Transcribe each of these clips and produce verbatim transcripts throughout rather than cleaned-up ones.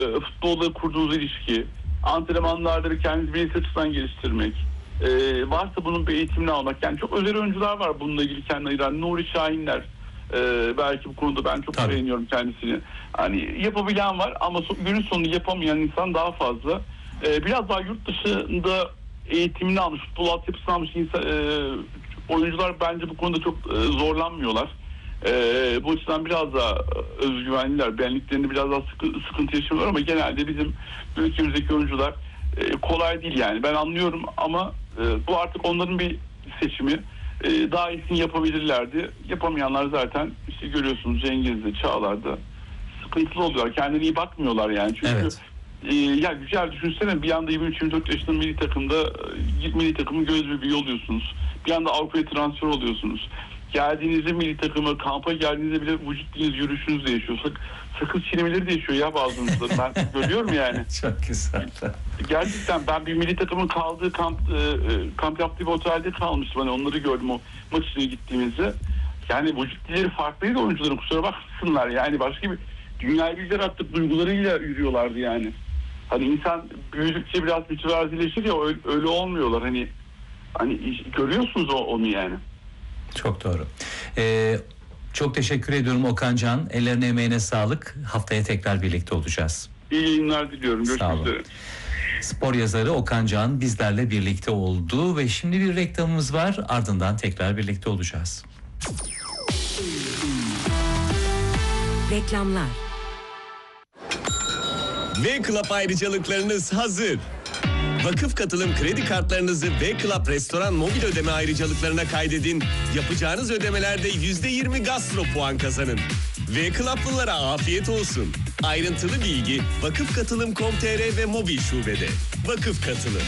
e, futbolla kurduğunuz ilişki, antrenmanlarda kendinizi bireysel açıdan geliştirmek, e, varsa bunun bir eğitimini almak. Yani çok özel oyuncular var bununla ilgili kendine ayıran. Nuri Şahinler, e, belki bu konuda ben çok Tabii. beğeniyorum kendisini. Hani yapabilen var ama so, günün sonunda yapamayan insan daha fazla. E, biraz daha yurt dışında eğitimini almış, futbol altyapısını almış insan, e, oyuncular bence bu konuda çok e, zorlanmıyorlar. Ee, bu açıdan biraz daha özgüvenliler, benliklerini biraz daha sıkı, sıkıntı yaşıyorlar ama genelde bizim ülkemizdeki oyuncular e, kolay değil yani. Ben anlıyorum ama e, bu artık onların bir seçimi. E, daha iyisini yapabilirlerdi. Yapamayanlar zaten işte görüyorsunuz Cengiz'de, Çağlar'da sıkıntılı oluyorlar. Kendine iyi bakmıyorlar yani. Çünkü Evet. e, ya güzel düşünsene, bir anda yirmi üç yirmi dört yaşında milli takımda e, milli takımın göz bebeği oluyorsunuz. Bir anda Avrupa'ya transfer oluyorsunuz. Geldiğinizde milli takıma, kampa geldiğinizde bile vücut diliniz, yürüyüşünüz değişiyor. Sak, sakız çiğnemeleri değişiyor ya bazı oyuncuların. Ben görüyorum yani. Çok güzel. Gerçekten ben bir milli takımın kaldığı kamp, e, kamp yaptığı bir otelde kalmıştım. Hani onları gördüm o maç içine gittiğimizde. Yani vücut dilleri farklıydı oyuncuların, kusura bakmasınlar. Yani başka bir dünyayı bizler attık duygularıyla yürüyorlardı yani. Hani insan büyüdükçe biraz mütevazileşir ya, öyle, öyle olmuyorlar. Hani hani görüyorsunuz o, onu yani. Çok doğru. Ee, çok teşekkür ediyorum Okan Can. Ellerine emeğine sağlık. Haftaya tekrar birlikte olacağız. İyi yayınlar diliyorum. Sağ Görüşmek olun. üzere. Spor yazarı Okan Can bizlerle birlikte oldu ve şimdi bir reklamımız var. Ardından tekrar birlikte olacağız. Reklamlar. V-Club ayrıcalıklarınız hazır. Vakıf katılım kredi kartlarınızı V-Club restoran mobil ödeme ayrıcalıklarına kaydedin. Yapacağınız ödemelerde yüzde yirmi gastro puan kazanın. V-Club'lılara afiyet olsun. Ayrıntılı bilgi vakıf katılım nokta com nokta tr ve mobil şubede. Vakıf Katılım.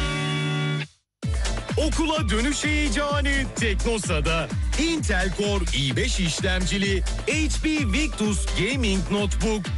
Okula dönüş heyecanı Teknosa'da. Intel Core i beş işlemcili H P Victus Gaming Notebook